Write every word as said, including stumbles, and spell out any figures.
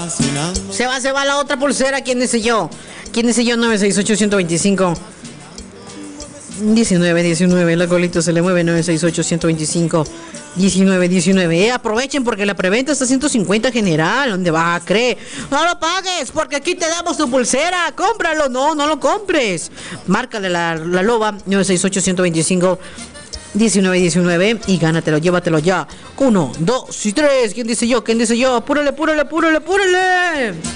Se va, se va la otra pulsera. ¿Quién dice yo? ¿Quién dice yo? nueve seis ocho, uno dos cinco. diecinueve, diecinueve. La colita se le mueve. nueve seis ocho, uno dos cinco. diecinueve, diecinueve. Eh, aprovechen porque la preventa está a ciento cincuenta general. ¿Dónde vas a creer? No lo pagues porque aquí te damos tu pulsera. Cómpralo. No, no lo compres. Márcale la, la loba. nueve seis ocho, uno dos cinco. diecinueve, diecinueve y gánatelo, llévatelo ya. Uno, dos y tres. ¿Quién dice yo? ¿Quién dice yo? Apúrale, apúrale, apúrale, apúrale.